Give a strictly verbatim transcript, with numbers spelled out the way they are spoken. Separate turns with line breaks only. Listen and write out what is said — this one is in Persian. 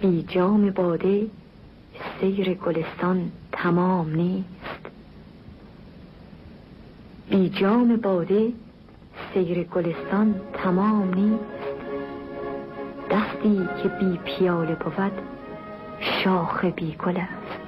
بی جام باده سیر گلستان تمام نیست. بی جام باده سیر گلستان تمام نیست. دستی که بی پیاله بود شاخ بی گل است.